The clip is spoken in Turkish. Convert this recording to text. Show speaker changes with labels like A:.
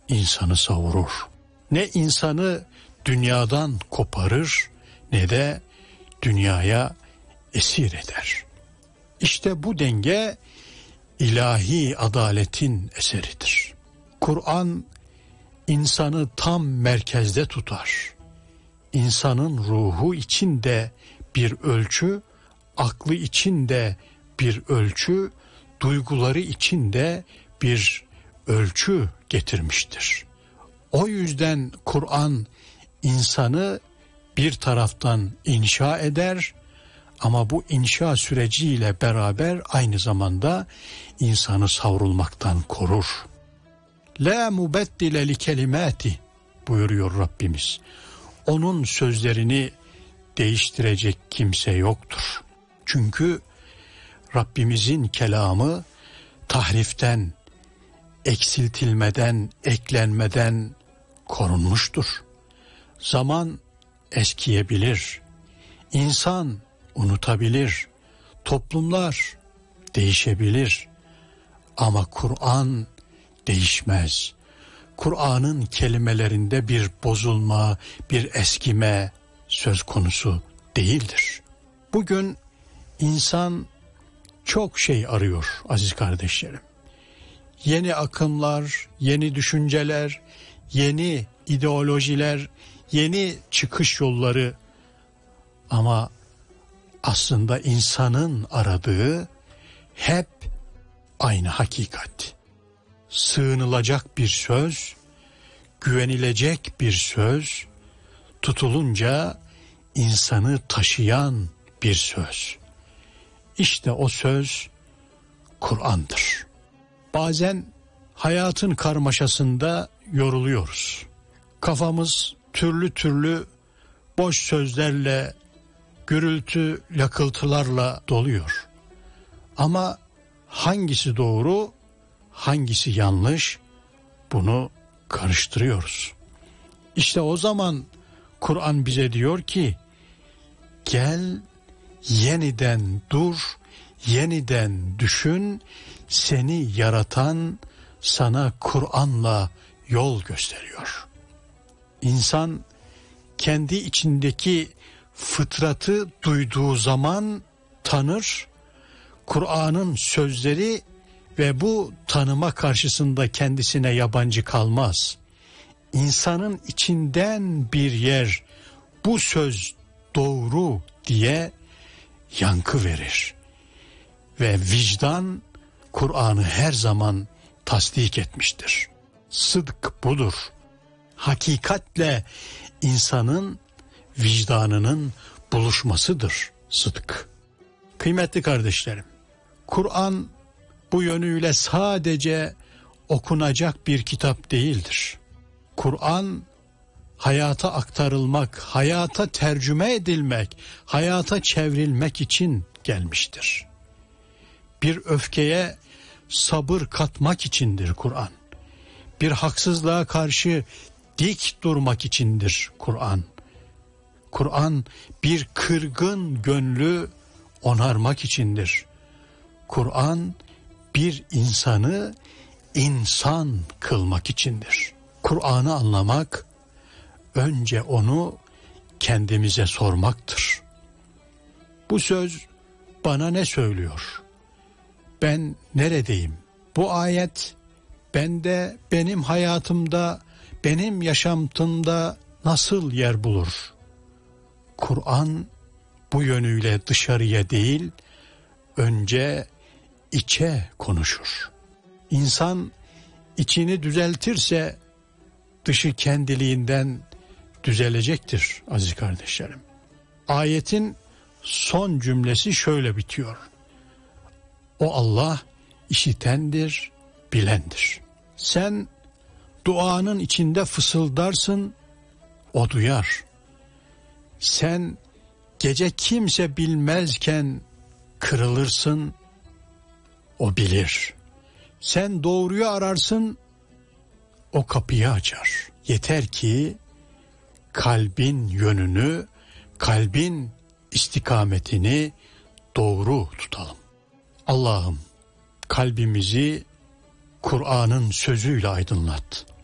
A: insanı savurur. Ne insanı dünyadan koparır ne de dünyaya esir eder. İşte bu denge ilahi adaletin eseridir. Kur'an insanı tam merkezde tutar. İnsanın ruhu içinde bir ölçü, aklı içinde bir ölçü, duyguları içinde bir ölçü getirmiştir. O yüzden Kur'an insanı bir taraftan inşa eder ama bu inşa süreciyle beraber aynı zamanda insanı savrulmaktan korur. La mubeddile li kelimati buyuruyor Rabbimiz. Onun sözlerini değiştirecek kimse yoktur. Çünkü Rabbimizin kelamı tahriften, eksiltilmeden, eklenmeden korunmuştur. Zaman eskiyebilir, insan unutabilir, toplumlar değişebilir ama Kur'an değişmez. Kur'an'ın kelimelerinde bir bozulma, bir eskime söz konusu değildir. Bugün insan çok şey arıyor aziz kardeşlerim. Yeni akımlar, yeni düşünceler, yeni ideolojiler, yeni çıkış yolları ama aslında insanın aradığı hep aynı hakikat. Sığınılacak bir söz, güvenilecek bir söz, tutulunca insanı taşıyan bir söz. İşte o söz Kur'an'dır. Bazen hayatın karmaşasında yoruluyoruz. Kafamız türlü türlü boş sözlerle, gürültü, lakıltılarla doluyor. Ama hangisi doğru, hangisi yanlış, bunu karıştırıyoruz. İşte o zaman Kur'an bize diyor ki, gel yeniden dur, yeniden düşün, seni yaratan sana Kur'an'la yol gösteriyor. İnsan kendi içindeki fıtratı duyduğu zaman tanır, Kur'an'ın sözleri ve bu tanıma karşısında kendisine yabancı kalmaz. İnsanın içinden bir yer bu söz doğru diye yankı verir. Ve vicdan Kur'an'ı her zaman tasdik etmiştir. Sıdk budur. Hakikatle insanın vicdanının buluşmasıdır sıdk. Kıymetli kardeşlerim, Kur'an bu yönüyle sadece okunacak bir kitap değildir. Kur'an hayata aktarılmak, hayata tercüme edilmek, hayata çevrilmek için gelmiştir. Bir öfkeye sabır katmak içindir Kur'an. Bir haksızlığa karşı dik durmak içindir Kur'an. Kur'an bir kırgın gönlü onarmak içindir. Kur'an bir insanı insan kılmak içindir. Kur'an'ı anlamak önce onu kendimize sormaktır. Bu söz bana ne söylüyor? Ben neredeyim? Bu ayet bende, benim hayatımda, benim yaşantımda nasıl yer bulur? Kur'an bu yönüyle dışarıya değil, önce içe konuşur. İnsan içini düzeltirse dışı kendiliğinden düzelecektir aziz kardeşlerim. Ayetin son cümlesi şöyle bitiyor. O Allah işitendir, bilendir. Sen duanın içinde fısıldarsın, o duyar. Sen gece kimse bilmezken kırılırsın, o bilir. Sen doğruyu ararsın, o kapıyı açar. Yeter ki kalbin yönünü, kalbin istikametini doğru tutalım. Allah'ım kalbimizi Kur'an'ın sözüyle aydınlat.